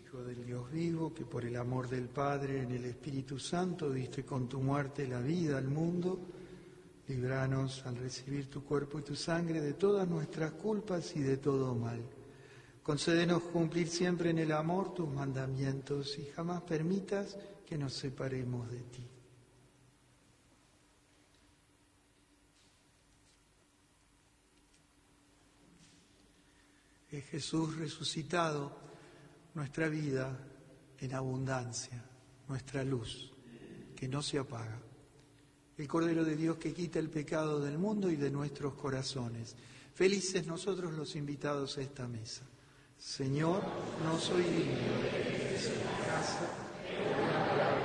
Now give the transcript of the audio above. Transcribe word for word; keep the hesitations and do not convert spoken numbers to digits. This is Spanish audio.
Hijo del Dios vivo, que por el amor del Padre en el Espíritu Santo diste con tu muerte la vida al mundo, líbranos al recibir tu cuerpo y tu sangre de todas nuestras culpas y de todo mal. Concédenos cumplir siempre en el amor tus mandamientos y jamás permitas que nos separemos de ti. Es Jesús resucitado, nuestra vida en abundancia, nuestra luz, que no se apaga. El Cordero de Dios que quita el pecado del mundo y de nuestros corazones. Felices nosotros los invitados a esta mesa. Señor, no soy digno de que entres en la casa, pero una palabra